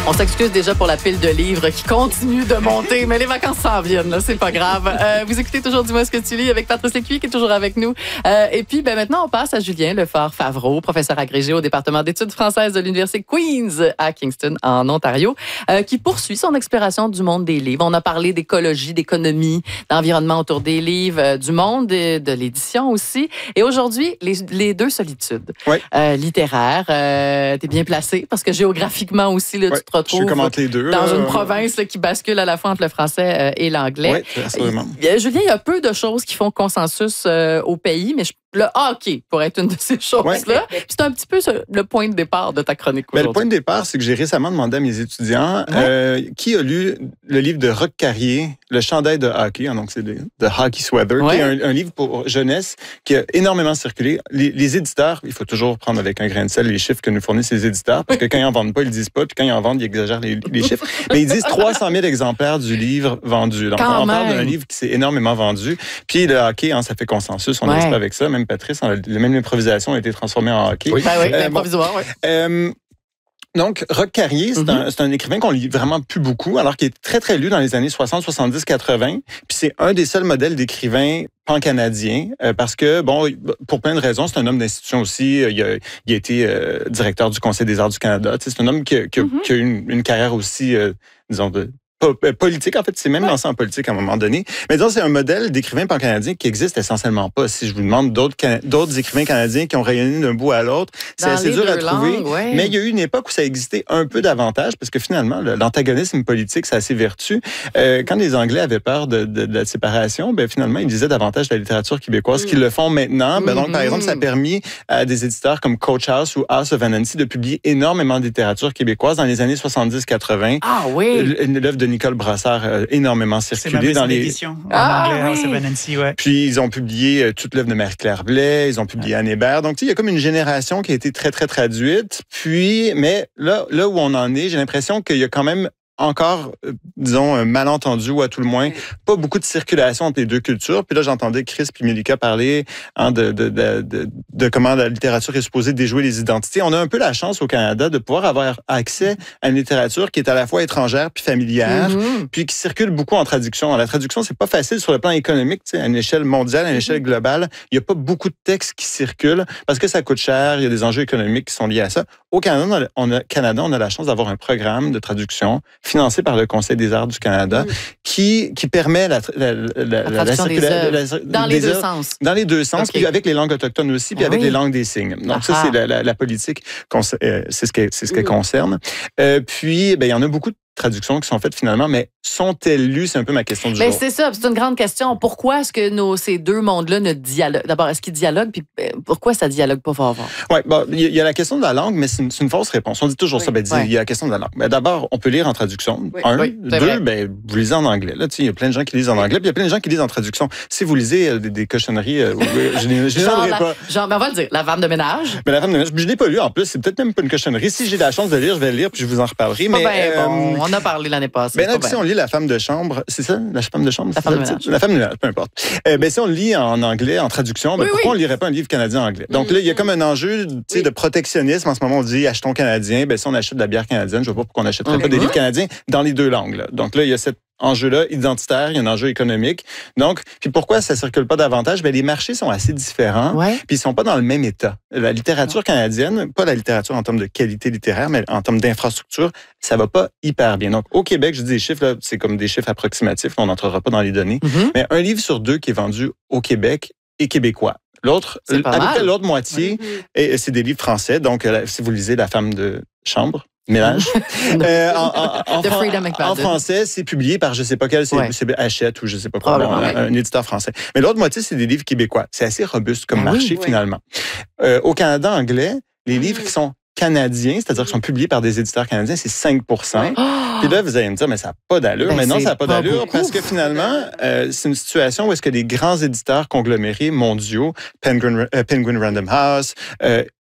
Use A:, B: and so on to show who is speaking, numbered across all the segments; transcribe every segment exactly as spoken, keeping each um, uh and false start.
A: On s'excuse déjà pour la pile de livres qui continue de monter, mais les vacances s'en viennent, là, c'est pas grave. Euh, vous écoutez toujours Dis-moi ce que tu lis avec Patrice Lécuyer qui est toujours avec nous. Euh, et puis, ben maintenant, on passe à Julien Lefort-Favreau, professeur agrégé au département d'études françaises de l'Université Queen's à Kingston, en Ontario, euh, qui poursuit son exploration du monde des livres. On a parlé d'écologie, d'économie, d'environnement autour des livres, euh, du monde de, de l'édition aussi. Et aujourd'hui, les, les deux solitudes.
B: Oui.
A: Euh, littéraire, euh, t'es bien placé parce que géographiquement aussi, là,
B: oui.
A: tu te retrouves
B: Je commente les deux,
A: dans
B: là.
A: une province là, qui bascule à la fois entre le français euh, et l'anglais.
B: Oui, absolument.
A: Euh, Julien, il y a peu de choses qui font consensus euh, au pays, mais je, le hockey pourrait être une de ces choses-là.
B: Ouais.
A: C'est un petit peu ce, le point de départ de ta chronique
B: Ben,
A: aujourd'hui.
B: le point de départ, c'est que j'ai récemment demandé à mes étudiants ouais. euh, qui a lu le livre de Roch Carrier, Le chandail de hockey, donc c'est de, de Hockey Sweater, ouais. qui est un, un livre pour jeunesse qui a énormément circulé. Les, les éditeurs, il faut toujours prendre avec un grain de sel les chiffres que nous fournissent les éditeurs, parce que quand ils en vendent pas, ils le disent pas, puis quand ils en vendent, ils exagèrent les, les chiffres. Mais ils disent trois cent mille exemplaires du livre vendu. Donc, quand on même. parle d'un livre qui s'est énormément vendu. Puis le hockey, hein, ça fait consensus, on ouais. reste pas avec ça. Même Patrice, on a, même l'improvisation a été transformée en hockey.
A: Oui, ben oui,
B: euh,
A: l'improvisoire, bon, oui.
B: Euh, Donc, Roch Carrier, c'est, mm-hmm. un, c'est un écrivain qu'on lit vraiment plus beaucoup, alors qu'il est très, très lu dans les années soixante, soixante-dix, quatre-vingts. Puis c'est un des seuls modèles d'écrivain pan-canadien, euh, parce que, bon, pour plein de raisons, c'est un homme d'institution aussi. Il a, il a été euh, directeur du Conseil des arts du Canada. Tu sais, c'est un homme qui a, qui a, mm-hmm. qui a une, une carrière aussi, euh, disons, de... politique, en fait, c'est même ouais. lancé en politique à un moment donné. Mais disons, c'est un modèle d'écrivain pan-canadien qui existe essentiellement pas. Si je vous demande d'autres, can... d'autres écrivains canadiens qui ont rayonné d'un bout à l'autre, c'est Dans assez dur à trouver.
A: Langues, ouais.
B: Mais il y a eu une époque où ça existait un peu davantage, parce que finalement, l'antagonisme politique, c'est assez vertu. Euh, quand les Anglais avaient peur de, de, de la séparation, ben finalement, ils disaient davantage de la littérature québécoise mm. qu'ils le font maintenant. Ben, donc, par exemple, ça a permis à des éditeurs comme Coach House ou House of Anansi de publier énormément de littérature québécoise dans les années soixante-dix quatre-vingt.
A: Ah oui!
B: L'œuvre de Nicole Brassard a énormément circulé dans les
C: éditions en
A: ah,
C: anglais,
A: oui.
C: House of Anansi, ouais.
B: Puis ils ont publié toute l'œuvre de Marie-Claire Blais, ils ont publié ouais. Anne Hébert. Donc tu sais, il y a comme une génération qui a été très très traduite. Puis mais là là où on en est, j'ai l'impression qu'il y a quand même encore, euh, disons, un malentendu ou à tout le moins, pas beaucoup de circulation entre les deux cultures. Puis là, j'entendais Chris puis Mélika parler hein, de, de, de, de, de comment la littérature est supposée déjouer les identités. On a un peu la chance au Canada de pouvoir avoir accès à une littérature qui est à la fois étrangère puis familière, mm-hmm. puis qui circule beaucoup en traduction. La traduction, c'est pas facile sur le plan économique, tu sais, à une échelle mondiale, à une échelle globale. Il y a pas beaucoup de textes qui circulent parce que ça coûte cher, il y a des enjeux économiques qui sont liés à ça. Au Canada, on a, Canada, on a la chance d'avoir un programme de traduction financé par le Conseil des arts du Canada, oui. qui, qui permet la, la, la, la, la, la
A: circulation
B: la,
A: dans les deux œuvres, sens.
B: Dans les deux sens, okay. puis avec les langues autochtones aussi, puis ah, avec oui. les langues des signes. Donc Aha. ça, c'est la, la, la politique, euh, c'est ce qu'elle, c'est ce qu'elle oui. concerne. Euh, puis, ben, il y en a beaucoup de traductions qui sont faites finalement, mais sont-elles lues? C'est un peu ma question du
A: mais
B: jour.
A: C'est ça, c'est une grande question. Pourquoi est-ce que nos, ces deux mondes-là ne dialoguent? D'abord, est-ce qu'ils dialoguent? Puis pourquoi ça dialogue pas fort fort?
B: Oui, bon, il y a la question de la langue, mais c'est une, c'est une fausse réponse. On dit toujours oui. ça, ben, il ouais. y a la question de la langue. Ben, d'abord, on peut lire en traduction. Oui. Un. Oui, deux, ben, vous lisez en anglais. Là, il y a plein de gens qui lisent en anglais, puis il y a plein de gens qui lisent en traduction. Si vous lisez euh, des, des cochonneries, euh, je ne les pas.
A: Genre, ben, on va le dire, La femme de ménage.
B: Ben, la femme de ménage, je ne l'ai pas lu en plus, c'est peut-être même pas une cochonnerie. Si j'ai la chance de lire, je vais le lire, puis je vous en reparlerai. Mais,
A: ben,
B: euh,
A: bon, on a parlé l'année passée.
B: Ben là, si on lit La femme de chambre, c'est ça? La femme de chambre?
A: La femme de ménage.
B: La femme de ménage, peu importe. Euh, ben, si on le lit en anglais, en traduction, ben,
A: oui,
B: pourquoi
A: oui.
B: on ne lirait pas un livre canadien en anglais? Donc là, il y a comme un enjeu oui. de protectionnisme. En ce moment, on dit achetons canadien. Ben, si on achète de la bière canadienne, je ne vois pas pourquoi on n'achèterait mm-hmm. pas des livres canadiens dans les deux langues. Là. Donc là, il y a cet enjeu-là identitaire, il y a un enjeu économique. Donc, puis pourquoi ça circule pas davantage? Ben, les marchés sont assez différents,
A: ouais.
B: puis ils sont pas dans le même état. La littérature canadienne, pas la littérature en termes de qualité littéraire, mais en termes d'infrastructure, ça va pas hyper bien. Donc, au Québec, je dis des chiffres, là, c'est comme des chiffres approximatifs, on n'entrera pas dans les données, mm-hmm. mais un livre sur deux qui est vendu au Québec est québécois. L'autre, à peu près l'autre moitié, mm-hmm. et c'est des livres français. Donc, si vous lisez La femme de chambre, mélange. euh, en, en, en, en, en français, c'est publié par je sais pas quel, c'est, ouais. c'est Hachette ou je sais pas quoi, bon, un, un éditeur français. Mais l'autre moitié, c'est des livres québécois. C'est assez robuste comme ah, marché, oui, finalement. Oui. Euh, au Canada anglais, les livres qui sont canadiens, c'est-à-dire qui sont publiés par des éditeurs canadiens, c'est cinq pour cent. Ouais. Oh! Puis là, vous allez me dire, mais ça n'a pas d'allure. Ben, mais non, ça n'a pas, pas d'allure beaucoup. Parce que finalement, euh, c'est une situation où est-ce que les grands éditeurs conglomérés mondiaux, Penguin, euh, Penguin Random House, euh,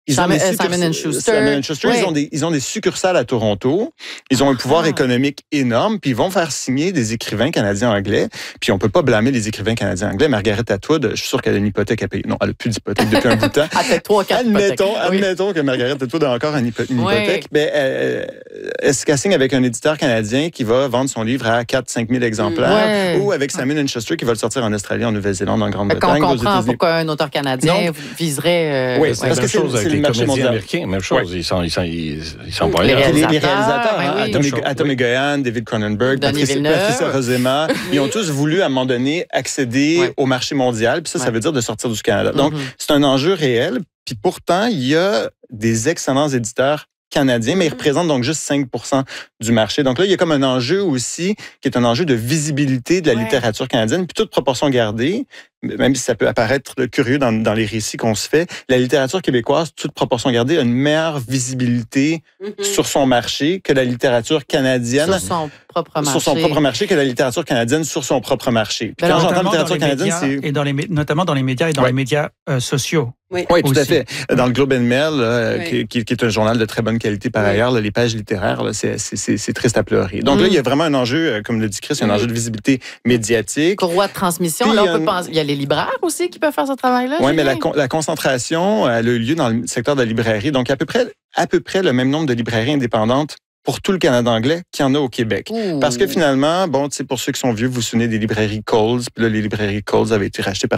B: Ils ont
A: Simon,
B: des
A: euh,
B: succurs-
A: Simon and Schuster.
B: Simon and Schuster,
A: Oui.
B: ils, ont des, ils ont des succursales à Toronto. Ils ont un pouvoir
A: Ah.
B: économique énorme, puis ils vont faire signer des écrivains canadiens-anglais. Puis on peut pas blâmer les écrivains canadiens-anglais. Margaret Atwood, je suis sûr qu'elle a une hypothèque à payer. Non, elle a plus d'hypothèque depuis un bout de temps.
A: Ah, peut-être trois, quatre
B: Admettons,
A: hypothèques. Oui.
B: admettons que Margaret Atwood a encore une, hypo- une
A: Oui.
B: hypothèque. Ben, euh, est-ce qu'elle signe avec un éditeur canadien qui va vendre son livre à quatre à cinq mille exemplaires
A: Ouais.
B: ou avec Simon and Schuster qui va le sortir en Australie, en Nouvelle-Zélande, en
A: Fait qu'on
B: Grande-Bretagne, aux
A: comprend
B: États-Unis?
A: pourquoi un auteur canadien
B: Donc-
A: viserait... euh,
B: Oui,
A: ouais.
B: parce que
C: Même
B: c'est-
C: chose
B: c'est
C: avec
B: le
C: les
B: marché
C: comédiens
B: mondial.
C: américains, même chose. Ils sont, ils sont, ils, ils sont bons
A: Les
C: là.
B: Les, les
A: réalisateurs,
B: réalisateurs,
A: ben
B: hein,
A: oui.
B: Tommy,
C: Même chose,
B: Tommy
C: oui.
B: Goyan, David Cronenberg,
A: Denis
B: Patricia,
A: Villeneuve.
B: Patricia Rozema, ils ont tous voulu, à un moment donné, accéder
A: Ouais.
B: au marché mondial. Puis ça, ça
A: Ouais.
B: veut dire de sortir du Canada. Donc,
A: Mhm.
B: c'est un enjeu réel. Puis pourtant, il y a des excellents éditeurs canadiens, mais ils représentent donc juste cinq pour cent du marché. Donc là, il y a comme un enjeu aussi qui est un enjeu de visibilité de la
A: Ouais.
B: littérature canadienne, puis toute proportion gardée, même si ça peut apparaître curieux dans, dans les récits qu'on se fait, la littérature québécoise, toute proportion gardée, a une meilleure visibilité
D: Mhm.
B: sur son marché que la littérature canadienne
A: Sur son propre marché.
B: sur son propre marché que la littérature canadienne sur son propre marché. Puis
A: Ben
B: quand
A: alors,
B: j'entends
E: Notamment dans
B: littérature
E: les
B: canadienne,
E: médias
B: c'est...
E: et dans les, mé- notamment dans les médias et dans
B: Ouais.
E: les médias euh, sociaux.
D: Oui.
B: Oui, tout à
E: aussi.
B: fait. Dans le Globe and Mail, là,
D: Oui.
B: qui, qui- qui est un journal de très bonne qualité par
D: Oui.
B: ailleurs, là, les pages littéraires, là, c'est, c'est, c'est, c'est triste à pleurer. Donc
A: Mm.
B: là, il y a vraiment un enjeu, euh, comme le dit Chris, il y a un
D: Oui.
B: enjeu de visibilité médiatique.
A: Courroie de transmission.
B: Puis,
A: Là, on peut
B: euh,
A: penser... Il y a les libraires aussi qui peuvent faire ce travail-là.
B: Oui, mais la,
A: Julien?
B: con- la concentration, elle a eu lieu dans le secteur de la librairie. Donc, à peu près, à peu près le même nombre de librairies indépendantes pour tout le Canada anglais qu'il y en a au Québec.
A: Ouh.
B: Parce que finalement, bon, tu sais, pour ceux qui sont vieux, vous vous souvenez des librairies Coles, puis là, les librairies Coles avaient été rachetées par